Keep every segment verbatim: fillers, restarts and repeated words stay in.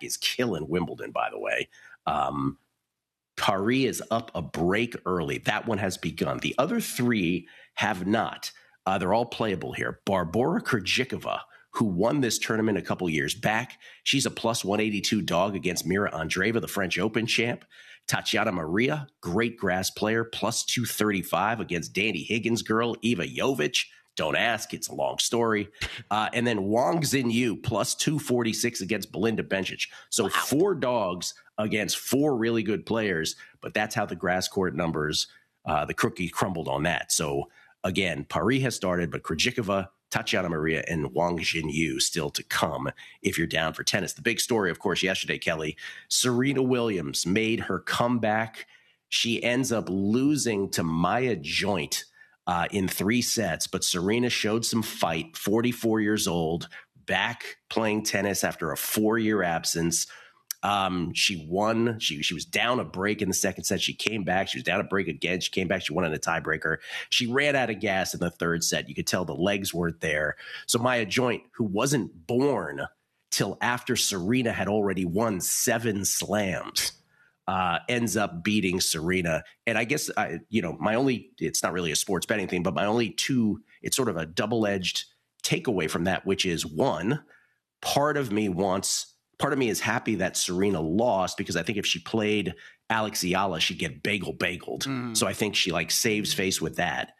back is killing Wimbledon, by the way. Um, Paris is up a break early. That one has begun. The other three have not. Uh, they're all playable here. Barbora Krejcikova, who won this tournament a couple years back. She's a plus one eighty-two dog against Mira Andreeva, the French Open champ. Tatiana Maria, great grass player, plus two thirty-five against Danny Higgins' girl, Eva Jovic. Don't ask. It's a long story. Uh, and then Wang Xinyu, plus two forty-six against Belinda Bencic. So wow. four dogs against four really good players, but that's how the grass court numbers, uh, the cookie crumbled on that. So again, Paris has started, but Krejcikova, Tatiana Maria, and Wang Xinyu still to come if you're down for tennis. The big story, of course, yesterday, Kelly, Serena Williams made her comeback. She ends up losing to Maya Joint uh, in three sets, but Serena showed some fight, forty-four years old, back playing tennis after a four-year absence. Um, she won. She she was down a break in the second set. She came back. She was down a break again. She came back. She won in a tiebreaker. She ran out of gas in the third set. You could tell the legs weren't there. So Maya Joint, who wasn't born till after Serena had already won seven slams, uh, ends up beating Serena. And I guess, I, you know, my only, it's not really a sports betting thing, but my only two, it's sort of a double-edged takeaway from that, which is one, part of me wants Part of me is happy that Serena lost because I think if she played Alex Ayala, she'd get bagel bageled. Mm. So I think she like saves face with that.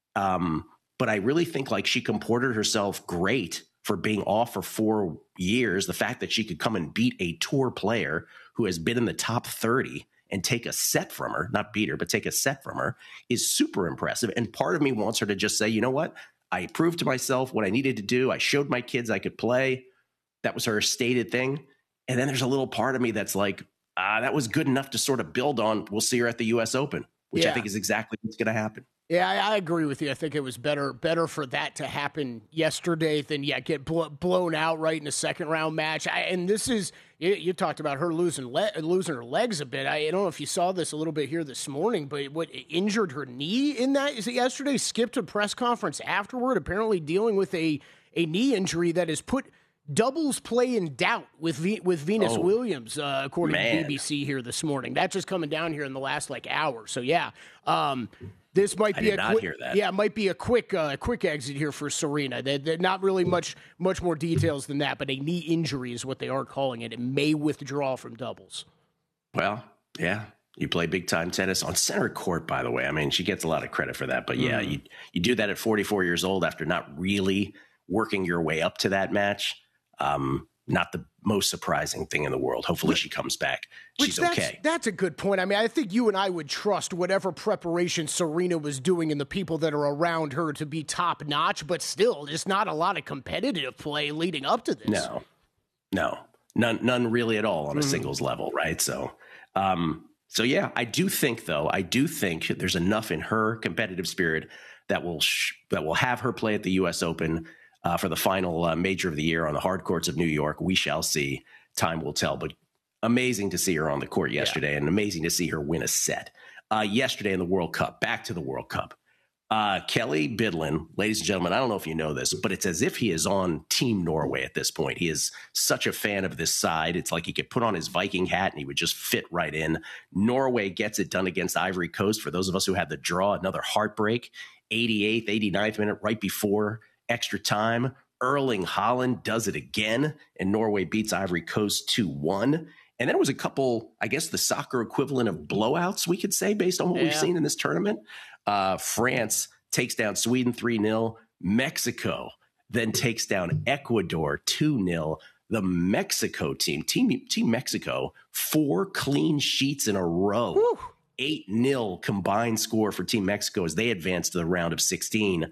Um, but I really think like she comported herself great for being off for four years. The fact that she could come and beat a tour player who has been in the top thirty and take a set from her, not beat her, but take a set from her is super impressive. And part of me wants her to just say, you know what? I proved to myself what I needed to do. I showed my kids I could play. That was her stated thing. And then there's a little part of me that's like, ah, that was good enough to sort of build on. We'll see her at the U S Open, which yeah. I think is exactly what's going to happen. Yeah, I, I agree with you. I think it was better better for that to happen yesterday than, yeah, get bl- blown out right in a second round match. I, and this is, you, you talked about her losing le- losing her legs a bit. I, I don't know if you saw this a little bit here this morning, but what injured her knee in that? Is it yesterday? Skipped a press conference afterward, apparently dealing with a, a knee injury that has put doubles play in doubt with v- with Venus oh, Williams, uh, according man. to B B C here this morning. That's just coming down here in the last like hour. So yeah, um, this might I be did a not quick, hear that. yeah, it might be a quick uh, quick exit here for Serena. They're, they're not really much much more details than that, but a knee injury is what they are calling it. It may withdraw from doubles. Well, yeah. You play big time tennis on center court, by the way. I mean, she gets a lot of credit for that. But yeah, mm. you you do that at forty-four years old after not really working your way up to that match. Um, not the most surprising thing in the world. Hopefully she comes back. She's that's, okay. That's a good point. I mean, I think you and I would trust whatever preparation Serena was doing and the people that are around her to be top notch, but still, there's not a lot of competitive play leading up to this. No, no, none, none really at all on a mm-hmm. singles level. Right. So, um, so yeah, I do think though, I do think there's enough in her competitive spirit that will, sh- that will have her play at the U S Open Uh, for the final uh, major of the year on the hard courts of New York. We shall see. Time will tell. But amazing to see her on the court yesterday, yeah. and amazing to see her win a set. Uh, yesterday in the World Cup, back to the World Cup. Uh, Kelly Bidlin, ladies and gentlemen, I don't know if you know this, but it's as if he is on Team Norway at this point. He is such a fan of this side. It's like he could put on his Viking hat and he would just fit right in. Norway gets it done against Ivory Coast. For those of us who had the draw, another heartbreak, eighty-eighth, eighty-ninth minute, right before extra time. Erling Haaland does it again, and Norway beats Ivory Coast two one. And then it was a couple, I guess, the soccer equivalent of blowouts, we could say, based on what yeah. we've seen in this tournament. Uh, France takes down Sweden three nil. Mexico then takes down Ecuador two nil. The Mexico team, Team, team Mexico, four clean sheets in a row. Woo. eight nil combined score for Team Mexico as they advance to the round of sixteen.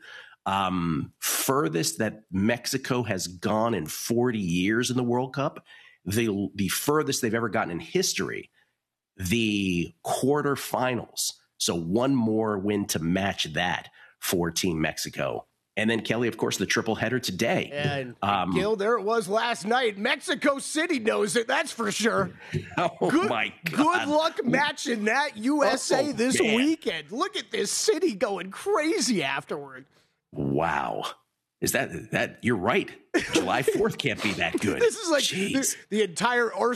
Um, furthest that Mexico has gone in forty years in the World Cup, the the furthest they've ever gotten in history, the quarterfinals. So one more win to match that for Team Mexico. And then, Kelly, of course, the triple header today. And, um, Gil, there it was last night. Mexico City knows it, that's for sure. Oh, good, my God. Good luck matching that U S A oh, this man. weekend. Look at this city going crazy afterward. Wow. Is that, that you're right. July fourth can't be that good. This is like the, the entire